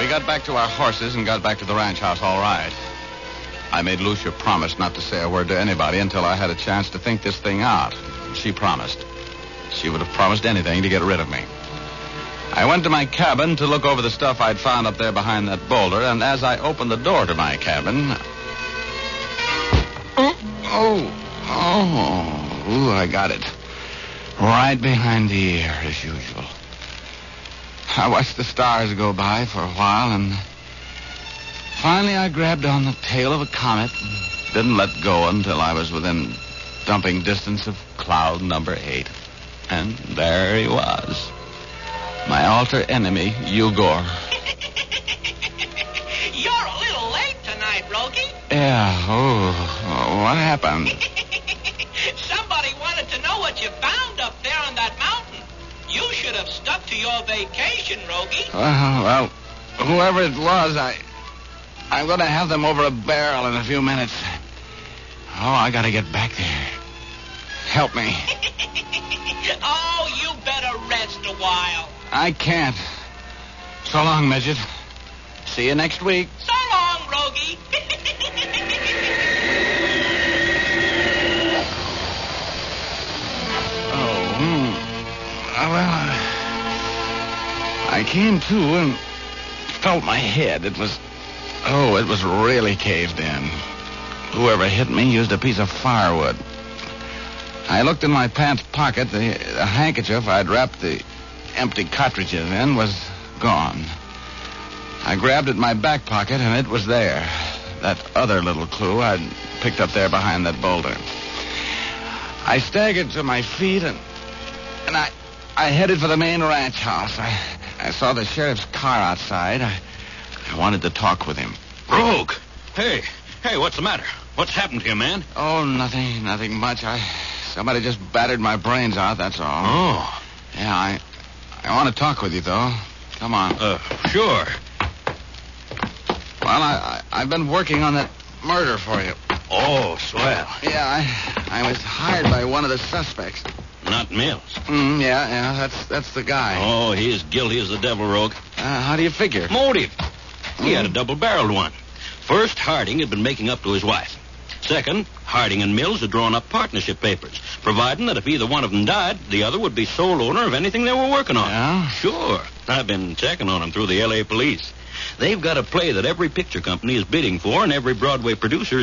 We got back to our horses and got back to the ranch house all right. I made Lucia promise not to say a word to anybody until I had a chance to think this thing out. She promised. She would have promised anything to get rid of me. I went to my cabin to look over the stuff I'd found up there behind that boulder, and as I opened the door to my cabin... I got it. Right behind the ear, as usual. I watched the stars go by for a while, and finally I grabbed on the tail of a comet and didn't let go until I was within dumping distance of cloud number 8. And there he was. My alter enemy, Yugor. You're a little late tonight, Rogie. Yeah, what happened? Somebody wanted to know what you found up there on that mountain. You should have stuck to your vacation, Rogie. Well, whoever it was, I'm going to have them over a barrel in a few minutes. Oh, I got to get back there. Help me. Oh, you better rest a while. I can't. So long, Midget. See you next week. So long, Rogie. I came to and felt my head. It was really caved in. Whoever hit me used a piece of firewood. I looked in my pants pocket. The handkerchief I'd wrapped the empty cartridges in was gone. I grabbed at my back pocket, and it was there. That other little clue I'd picked up there behind that boulder. I staggered to my feet, and I headed for the main ranch house. I saw the sheriff's car outside. I wanted to talk with him. Rogue! Hey, what's the matter? What's happened to you, man? Oh, nothing much. Somebody just battered my brains out, that's all. Oh. Yeah, I want to talk with you, though. Come on. Sure. Well, I've been working on that murder for you. Oh, swell. Yeah, I was hired by one of the suspects. Not Mills. Yeah, that's the guy. Oh, he is guilty as the devil, Rogue. How do you figure? Motive. He had a double-barreled one. First, Harding had been making up to his wife. Second, Harding and Mills had drawn up partnership papers, providing that if either one of them died, the other would be sole owner of anything they were working on. Yeah? Sure. I've been checking on them through the L.A. police. They've got a play that every picture company is bidding for, and every Broadway producer